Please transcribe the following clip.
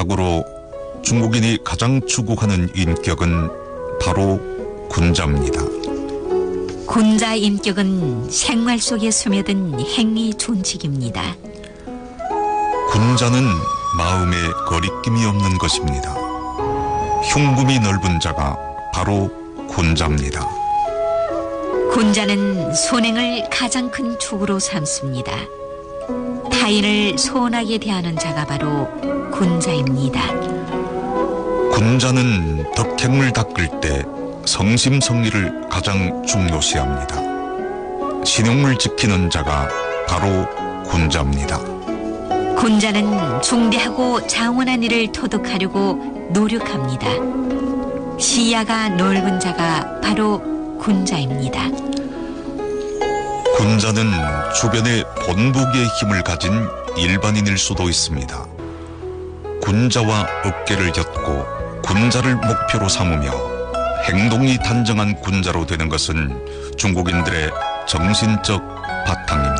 자고로 중국인이 가장 추구하는 인격은 바로 군자입니다. 군자 인격은 생활 속에 스며든 행위 존칙입니다. 군자는 마음에 거리낌이 없는 것입니다. 흉금이 넓은 자가 바로 군자입니다. 군자는 손행을 가장 큰 축으로 삼습니다. 타인을 소원하게 대하는 자가 바로 군자입니다. 군자는 덕행을 닦을 때 성심성의를 가장 중요시합니다. 신용을 지키는 자가 바로 군자입니다. 군자는 중대하고 장원한 일을 터득하려고 노력합니다. 시야가 넓은 자가 바로 군자입니다. 군자는 주변에 본보기의 힘을 가진 일반인일 수도 있습니다. 군자와 어깨를 엮고 군자를 목표로 삼으며 행동이 단정한 군자로 되는 것은 중국인들의 정신적 바탕입니다.